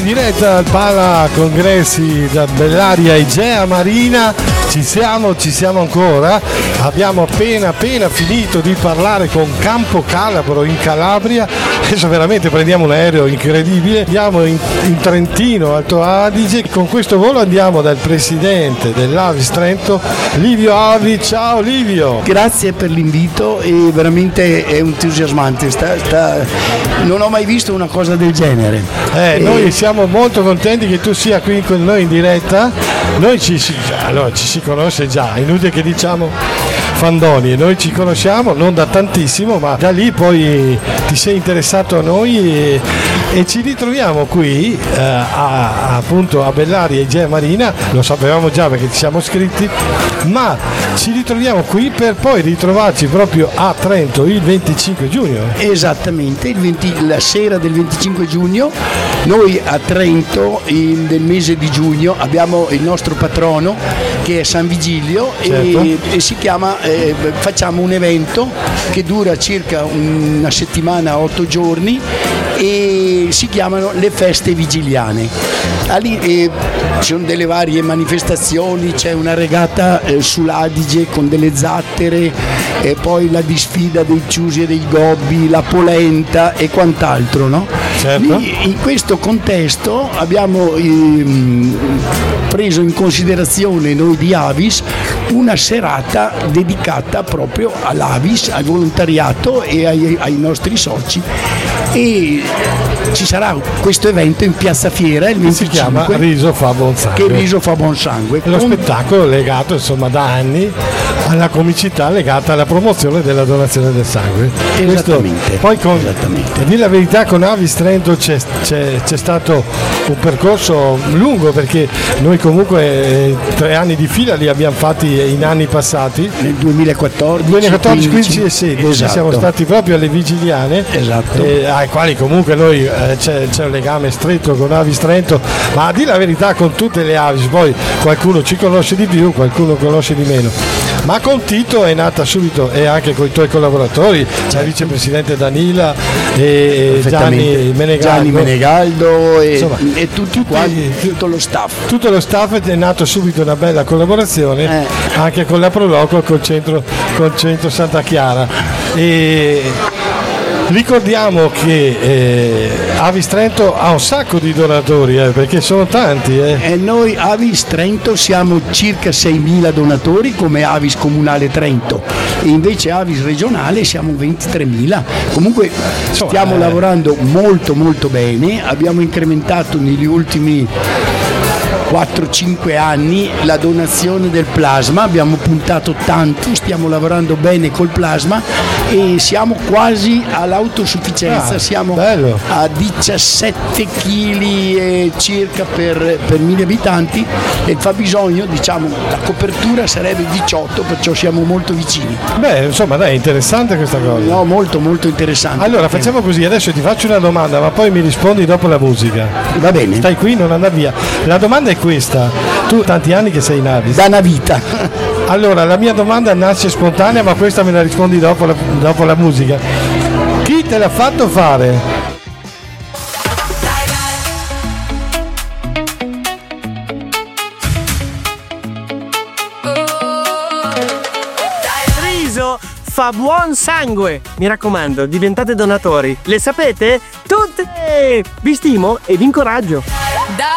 diretta al Pala Congressi da Bellaria Igea Marina. Ci siamo ancora. Abbiamo appena finito di parlare con Campo Calabro in Calabria. Adesso veramente prendiamo un aereo incredibile. Andiamo in Trentino, Alto Adige. Con questo volo andiamo dal presidente dell'Avis Trento, Livio Avi. Ciao Livio. Grazie per l'invito e veramente è entusiasmante. Non ho mai visto una cosa del genere. Noi siamo molto contenti che tu sia qui con noi in diretta. Noi ci si conosce già, inutile che diciamo fandoni, noi ci conosciamo non da tantissimo, ma da lì poi ti sei interessato a noi e ci ritroviamo qui appunto a Bellaria Igea Marina. Lo sapevamo già perché ci siamo scritti, ma ci ritroviamo qui per poi ritrovarci proprio a Trento il 25 giugno. Esattamente, la sera del 25 giugno noi a Trento nel mese di giugno abbiamo il nostro patrono che è San Vigilio. Certo. e si chiama facciamo un evento che dura circa una settimana, 8 giorni, e si chiamano le feste vigiliane. Ci sono delle varie manifestazioni, c'è una regata sull'Adige con delle zattere, e poi la disfida dei ciusi e dei gobbi, la polenta e quant'altro, no? Certo. In questo contesto abbiamo preso in considerazione noi di Avis una serata dedicata proprio all'Avis, al volontariato e ai nostri soci, e ci sarà questo evento in Piazza Fiera il 25. Si chiama Riso fa buon sangue. Che Riso fa buon sangue. Lo spettacolo legato insomma da anni alla comicità legata alla promozione della donazione del sangue. Esattamente. Poi a dire la verità, con Avis Trento c'è stato un percorso lungo, perché noi comunque 3 anni di fila li abbiamo fatti in anni passati. Nel 2014, 15 e 16. Esatto. Siamo stati proprio alle vigiliane. Esatto. Ai quali comunque noi c'è un legame stretto con Avis Trento, ma a dire la verità con tutte le Avis, poi qualcuno ci conosce di più, qualcuno conosce di meno. Ma con Tito è nata subito, e anche con i tuoi collaboratori, c'è il vicepresidente Danila e Gianni Menegaldo e, insomma, e tutti quanti, tutto lo staff. Tutto lo staff, è nato subito una bella collaborazione anche con la Proloco, col centro Santa Chiara. E ricordiamo che Avis Trento ha un sacco di donatori, perché sono tanti. E noi Avis Trento siamo circa 6.000 donatori come Avis Comunale Trento, e invece Avis Regionale siamo 23.000. Comunque stiamo lavorando molto molto bene, abbiamo incrementato negli ultimi 4-5 anni la donazione del plasma, abbiamo puntato tanto, stiamo lavorando bene col plasma e siamo quasi all'autosufficienza, siamo bello. A 17 kg circa per 1000 abitanti, e il fabbisogno, diciamo, la copertura sarebbe 18, perciò siamo molto vicini. Beh, insomma, dai, interessante questa cosa. No, molto molto interessante. Allora facciamo così, adesso ti faccio una domanda, ma poi mi rispondi dopo la musica. Va bene. Stai qui, non andare via. La domanda è questa: tu tanti anni che sei in Avis? Da una vita. Allora, la mia domanda nasce spontanea, ma questa me la rispondi dopo la musica. Chi te l'ha fatto fare? Riso fa buon sangue. Mi raccomando, diventate donatori. Le sapete? Tutte! Vi stimo e vi incoraggio.